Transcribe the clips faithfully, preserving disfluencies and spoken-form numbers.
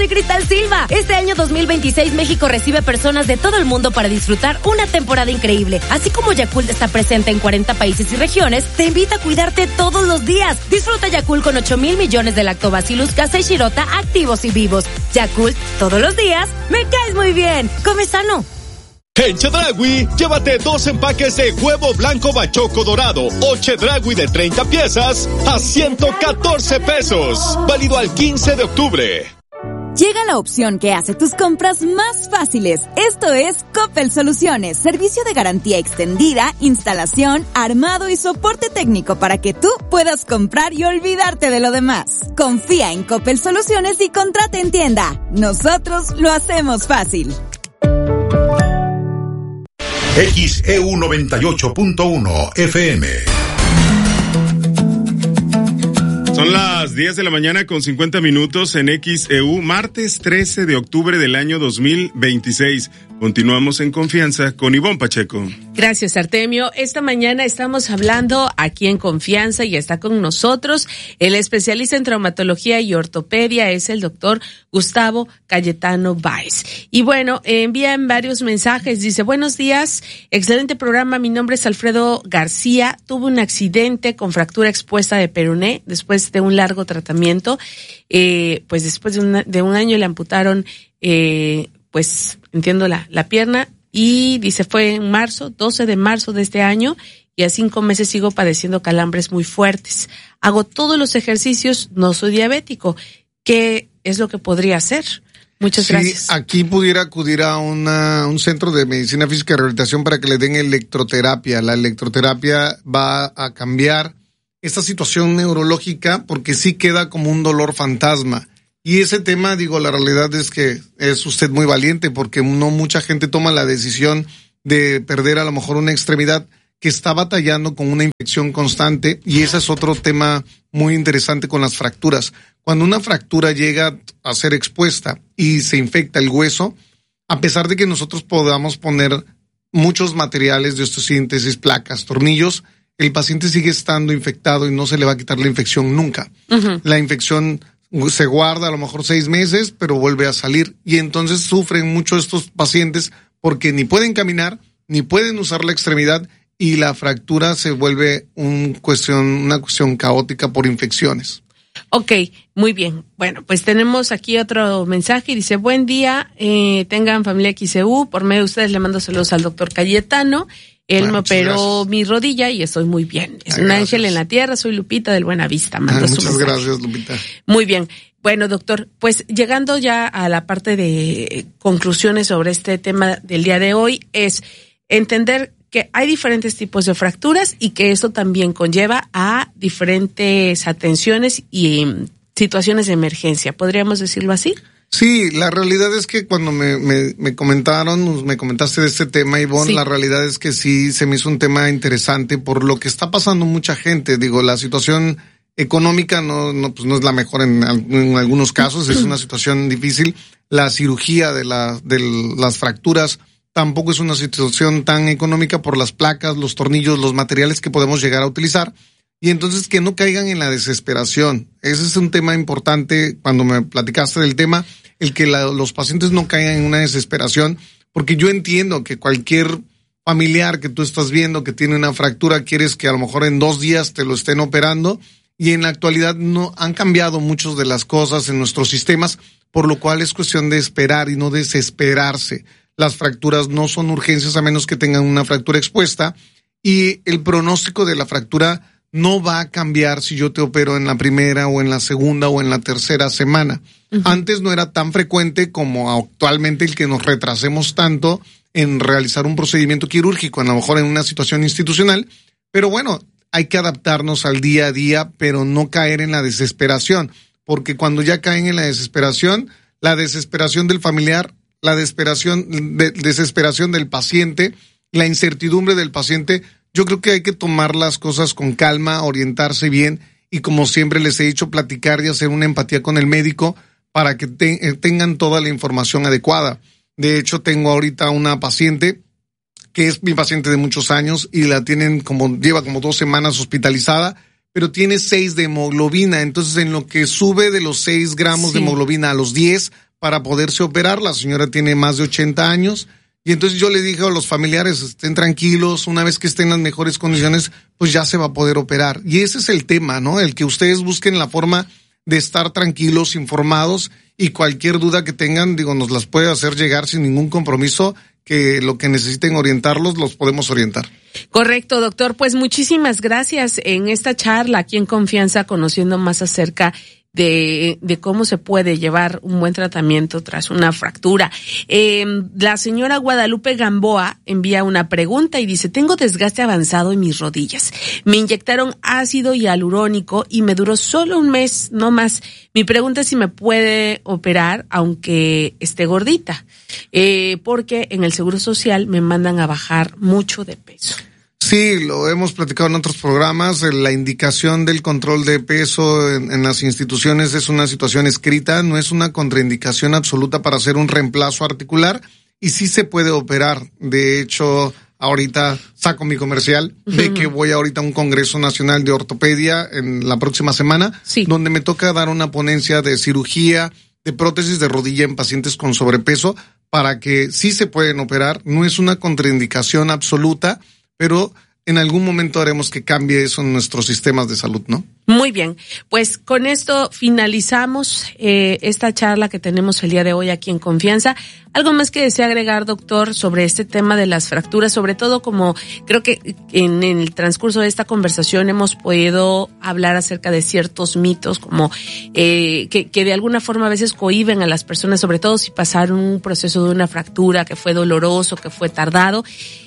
de Cristal Silva. Este año dos mil veintiséis México recibe personas de todo el mundo para disfrutar una temporada increíble. Así como Yakult está presente en cuarenta países y regiones, te invita a cuidarte todos los días. Disfruta Yakult con ocho mil millones de Lactobacillus casei shirota activos y vivos. Yakult, todos los días, me caes muy bien. Come sano. En Chedraui, llévate dos empaques de huevo blanco bachoco dorado o Chedraui de treinta piezas a ciento catorce pesos. Válido al quince de octubre. Llega la opción que hace tus compras más fáciles. Esto es Coppel Soluciones, servicio de garantía extendida, instalación, armado y soporte técnico para que tú puedas comprar y olvidarte de lo demás. Confía en Coppel Soluciones y contrata en tienda. Nosotros lo hacemos fácil. X E U noventa y ocho punto uno F M. Son las diez de la mañana con cincuenta minutos en X E U, martes trece de octubre del año dos mil veintiséis. Continuamos en Confianza con Ivonne Pacheco. Gracias, Artemio. Esta mañana estamos hablando aquí en Confianza y está con nosotros el especialista en traumatología y ortopedia, es el doctor Gustavo Cayetano Báez. Y bueno, envían varios mensajes. Dice, buenos días, excelente programa. Mi nombre es Alfredo García. Tuve un accidente con fractura expuesta de peroné después de un largo tratamiento. Eh, pues después de, una, de un año le amputaron, eh, pues entiendo la, la pierna, y dice fue en marzo, doce de marzo de este año, y a cinco meses sigo padeciendo calambres muy fuertes. Hago todos los ejercicios, no soy diabético. ¿Qué es lo que podría hacer? Muchas sí, gracias. Aquí pudiera acudir a una, un centro de medicina física y rehabilitación para que le den electroterapia. La electroterapia va a cambiar esta situación neurológica porque sí queda como un dolor fantasma. Y ese tema, digo, la realidad es que es usted muy valiente porque no mucha gente toma la decisión de perder a lo mejor una extremidad que está batallando con una infección constante, y ese es otro tema muy interesante con las fracturas. Cuando una fractura llega a ser expuesta y se infecta el hueso, a pesar de que nosotros podamos poner muchos materiales de osteosíntesis, placas, tornillos, el paciente sigue estando infectado y no se le va a quitar la infección nunca. Uh-huh. La infección se guarda a lo mejor seis meses, pero vuelve a salir, y entonces sufren mucho estos pacientes porque ni pueden caminar, ni pueden usar la extremidad, y la fractura se vuelve un cuestión, una cuestión caótica por infecciones. Ok, muy bien. Bueno, pues tenemos aquí otro mensaje y dice, buen día, eh, tengan familia X E U, por medio de ustedes le mando saludos al doctor Cayetano. Él bueno, me operó gracias. mi rodilla y estoy muy bien. Es Ay, un gracias. ángel en la tierra, soy Lupita del Buenavista. Mando Ay, su muchas mensaje. gracias, Lupita. Muy bien. Bueno, doctor, pues llegando ya a la parte de conclusiones sobre este tema del día de hoy, es entender que hay diferentes tipos de fracturas y que eso también conlleva a diferentes atenciones y situaciones de emergencia. ¿Podríamos decirlo así? Sí, la realidad es que cuando me, me, me comentaron, me comentaste de este tema, Ivonne, sí. La realidad es que sí se me hizo un tema interesante por lo que está pasando mucha gente. Digo, la situación económica no, no, pues no es la mejor en, en algunos casos, es una situación difícil. La cirugía de, la, de las fracturas tampoco es una situación tan económica por las placas, los tornillos, los materiales que podemos llegar a utilizar. Y entonces que no caigan en la desesperación. Ese es un tema importante cuando me platicaste del tema, el que la, los pacientes no caigan en una desesperación, porque yo entiendo que cualquier familiar que tú estás viendo que tiene una fractura, quieres que a lo mejor en dos días te lo estén operando, y en la actualidad no han cambiado muchas de las cosas en nuestros sistemas, por lo cual es cuestión de esperar y no desesperarse. Las fracturas no son urgencias a menos que tengan una fractura expuesta, y el pronóstico de la fractura no va a cambiar si yo te opero en la primera o en la segunda o en la tercera semana. Uh-huh. Antes no era tan frecuente como actualmente el que nos retrasemos tanto en realizar un procedimiento quirúrgico, a lo mejor en una situación institucional, pero bueno, hay que adaptarnos al día a día, pero no caer en la desesperación, porque cuando ya caen en la desesperación, la desesperación del familiar, la desesperación, de, desesperación del paciente, la incertidumbre del paciente, yo creo que hay que tomar las cosas con calma, orientarse bien y, como siempre les he dicho, platicar y hacer una empatía con el médico para que te, tengan toda la información adecuada. De hecho, tengo ahorita una paciente que es mi paciente de muchos años y la tienen como, lleva como dos semanas hospitalizada, pero tiene seis de hemoglobina. Entonces, en lo que sube de los seis gramos sí. de hemoglobina a los diez, para poderse operar. La señora tiene más de ochenta años. Y entonces yo le dije a los familiares, estén tranquilos, una vez que estén en las mejores condiciones, pues ya se va a poder operar. Y ese es el tema, ¿no? El que ustedes busquen la forma de estar tranquilos, informados, y cualquier duda que tengan, digo, nos las puede hacer llegar sin ningún compromiso, que lo que necesiten orientarlos, los podemos orientar. Correcto, doctor. Pues muchísimas gracias en esta charla aquí en Confianza, conociendo más acerca de, de cómo se puede llevar un buen tratamiento tras una fractura. Eh, la señora Guadalupe Gamboa envía una pregunta y dice: tengo desgaste avanzado en mis rodillas. Me inyectaron ácido hialurónico y me duró solo un mes, no más. Mi pregunta es si me puede operar aunque esté gordita, eh, porque en el Seguro Social me mandan a bajar mucho de peso. Sí, lo hemos platicado en otros programas. La indicación del control de peso en, en las instituciones es una situación escrita, no es una contraindicación absoluta para hacer un reemplazo articular, y sí se puede operar. De hecho, ahorita saco mi comercial de que voy ahorita a un Congreso Nacional de Ortopedia en la próxima semana, sí, donde me toca dar una ponencia de cirugía de prótesis de rodilla en pacientes con sobrepeso, para que sí se pueden operar. No es una contraindicación absoluta, pero en algún momento haremos que cambie eso en nuestros sistemas de salud, ¿no? Muy bien, pues con esto finalizamos eh, esta charla que tenemos el día de hoy aquí en Confianza. ¿Algo más que desea agregar, doctor, sobre este tema de las fracturas? Sobre todo, como creo que en el transcurso de esta conversación hemos podido hablar acerca de ciertos mitos, como eh, que, que de alguna forma a veces cohíben a las personas, sobre todo si pasaron un proceso de una fractura que fue doloroso, que fue tardado,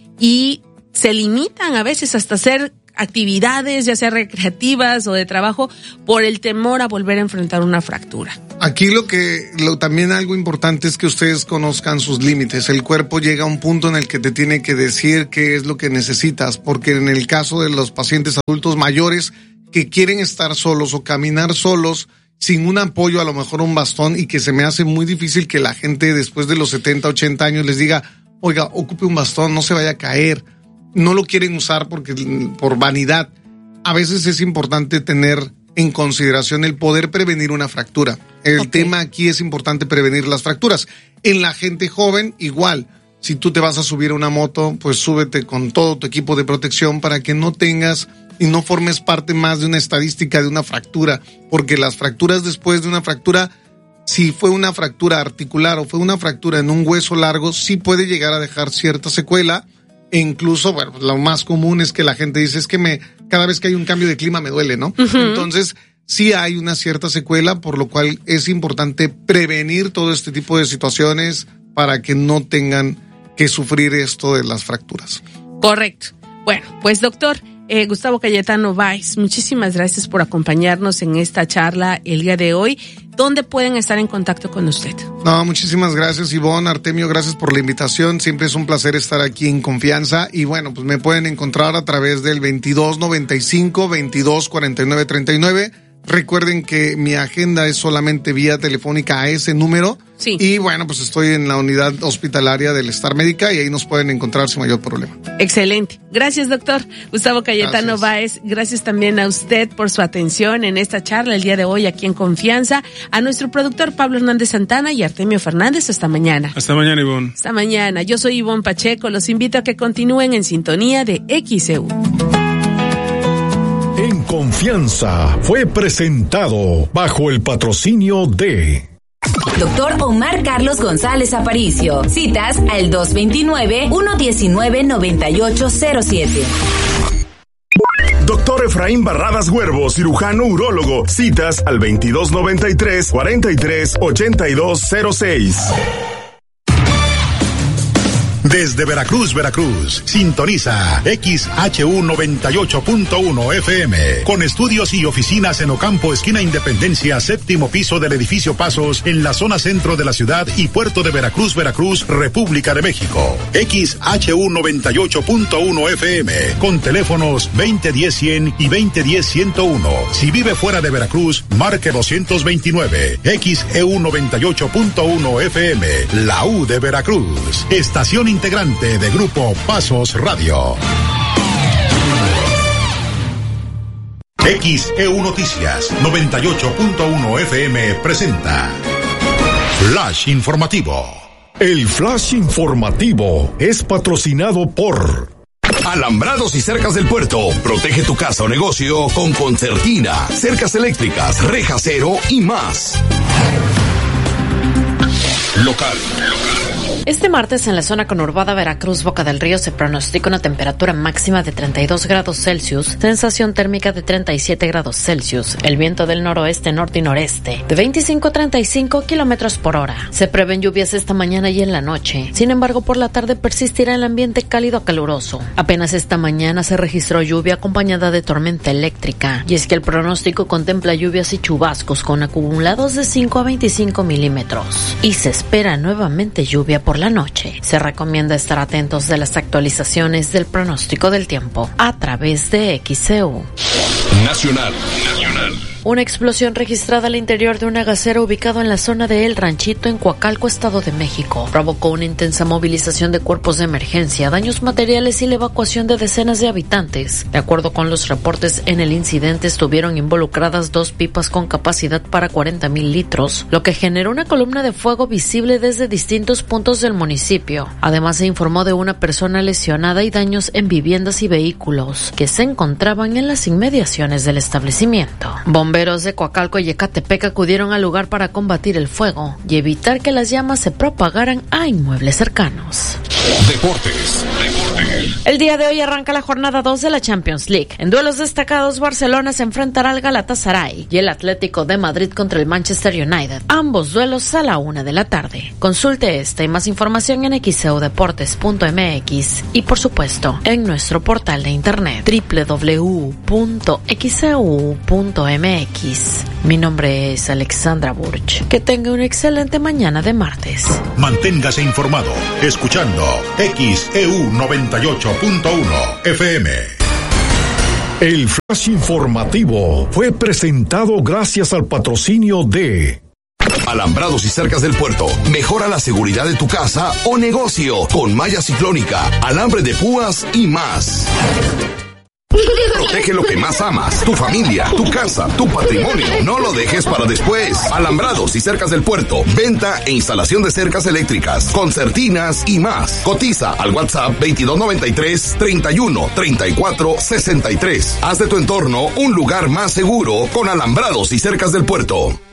y se limitan a veces hasta hacer actividades, ya sea recreativas o de trabajo, por el temor a volver a enfrentar una fractura. Aquí lo que, lo también algo importante es que ustedes conozcan sus límites. El cuerpo llega a un punto en el que te tiene que decir qué es lo que necesitas, porque en el caso de los pacientes adultos mayores que quieren estar solos o caminar solos, sin un apoyo, a lo mejor un bastón, y que se me hace muy difícil que la gente después de los setenta, ochenta años les diga: oiga, ocupe un bastón, no se vaya a caer. No lo quieren usar porque por vanidad. A veces es importante tener en consideración el poder prevenir una fractura. El okay. tema aquí es importante prevenir las fracturas. En la gente joven, igual. Si tú te vas a subir a una moto, pues súbete con todo tu equipo de protección para que no tengas y no formes parte más de una estadística de una fractura. Porque las fracturas después de una fractura, si fue una fractura articular o fue una fractura en un hueso largo, sí puede llegar a dejar cierta secuela. E incluso, bueno, lo más común es que la gente dice: es que me, cada vez que hay un cambio de clima me duele, ¿no? Uh-huh. Entonces, sí hay una cierta secuela, por lo cual es importante prevenir todo este tipo de situaciones para que no tengan que sufrir esto de las fracturas. Correcto. Bueno, pues doctor, eh, Gustavo Cayetano Báez, muchísimas gracias por acompañarnos en esta charla el día de hoy. ¿Dónde pueden estar en contacto con usted? No, muchísimas gracias, Ivonne, Artemio, gracias por la invitación. Siempre es un placer estar aquí en Confianza. Y bueno, pues me pueden encontrar a través del veintidós noventa y cinco, veintidós cuarenta y nueve treinta y nueve. Recuerden que mi agenda es solamente vía telefónica a ese número. Sí. Y bueno, pues estoy en la unidad hospitalaria del Star Médica y ahí nos pueden encontrar sin mayor problema. Excelente. Gracias, doctor Gustavo Cayetano Báez. Gracias también a usted por su atención en esta charla el día de hoy aquí en Confianza. A nuestro productor Pablo Hernández Santana y Artemio Fernández. Hasta mañana. Hasta mañana, Ivonne. Hasta mañana. Yo soy Ivonne Pacheco. Los invito a que continúen en sintonía de X E U. En Confianza fue presentado bajo el patrocinio de Doctor Omar Carlos González Aparicio. Citas al dos veintinueve, uno diecinueve, noventa y ocho cero siete. Doctor Efraín Barradas Huervo, cirujano urólogo. Citas al veintidós noventa y tres, cuarenta y tres, ochenta y dos cero seis. Desde Veracruz, Veracruz, sintoniza X H U noventa y ocho punto uno F M, con estudios y oficinas en Ocampo, esquina Independencia, séptimo piso del edificio Pasos, en la zona centro de la ciudad y puerto de Veracruz, Veracruz, República de México. X H U noventa y ocho punto uno F M, con teléfonos veinte diez cien y veinte diez ciento uno. Si vive fuera de Veracruz, marque doscientos veintinueve. X E U noventa y ocho punto uno F M, la U de Veracruz. Estación integrante de Grupo Pasos Radio. X E U Noticias noventa y ocho punto uno F M presenta Flash informativo. El Flash informativo es patrocinado por Alambrados y Cercas del Puerto. Protege tu casa o negocio con concertina, cercas eléctricas, rejas cero y más. Local. Este martes en la zona conurbada Veracruz, Boca del Río, se pronostica una temperatura máxima de treinta y dos grados Celsius, sensación térmica de treinta y siete grados Celsius, el viento del noroeste, norte y noreste, de veinticinco a treinta y cinco kilómetros por hora. Se prevén lluvias esta mañana y en la noche. Sin embargo, por la tarde persistirá el ambiente cálido a caluroso. Apenas esta mañana se registró lluvia acompañada de tormenta eléctrica, y es que el pronóstico contempla lluvias y chubascos con acumulados de cinco a veinticinco milímetros. Y se espera nuevamente lluvia por la noche. Se recomienda estar atentos de las actualizaciones del pronóstico del tiempo a través de X C U. Nacional. Nacional. Una explosión registrada al interior de una gasera ubicado en la zona de El Ranchito en Coacalco, Estado de México, provocó una intensa movilización de cuerpos de emergencia, daños materiales y la evacuación de decenas de habitantes. De acuerdo con los reportes, en el incidente estuvieron involucradas dos pipas con capacidad para cuarenta mil litros, lo que generó una columna de fuego visible desde distintos puntos del municipio. Además, se informó de una persona lesionada y daños en viviendas y vehículos que se encontraban en las inmediaciones del establecimiento. Bomberos de Coacalco y Ecatepec acudieron al lugar para combatir el fuego y evitar que las llamas se propagaran a inmuebles cercanos. Deportes. Deportes. El día de hoy arranca la jornada dos de la Champions League. En duelos destacados, Barcelona se enfrentará al Galatasaray y el Atlético de Madrid contra el Manchester United. Ambos duelos a la una de la tarde. Consulte esta y más información en x c u deportes punto m x y, por supuesto, en nuestro portal de internet w w w punto x c u punto m x. Mi nombre es Alexandra Burch. Que tenga una excelente mañana de martes. Manténgase informado escuchando X E U noventa y ocho punto uno F M. El Flash informativo fue presentado gracias al patrocinio de Alambrados y Cercas del Puerto. Mejora la seguridad de tu casa o negocio con malla ciclónica, alambre de púas y más. Protege lo que más amas, tu familia, tu casa, tu patrimonio. No lo dejes para después. Alambrados y Cercas del Puerto. Venta e instalación de cercas eléctricas, concertinas y más. Cotiza al WhatsApp veintidós noventa y tres, treinta y uno, treinta y cuatro, sesenta y tres. Haz de tu entorno un lugar más seguro con Alambrados y Cercas del Puerto.